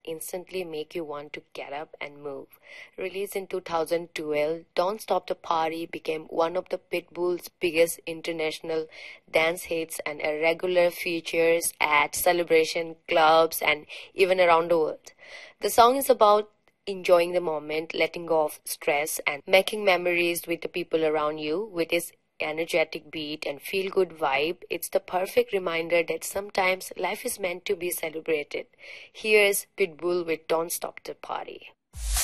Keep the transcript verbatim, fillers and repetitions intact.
instantly make you want to get up and move. Released in two thousand twelve, Don't Stop the Party became one of the Pitbull's biggest international dance hits and a regular features at celebration clubs and even around the world. The song is about enjoying the moment, letting go of stress, and making memories with the people around you. With its energetic beat and feel good vibe, it's the perfect reminder that sometimes life is meant to be celebrated. Here's Pitbull with Don't Stop the Party.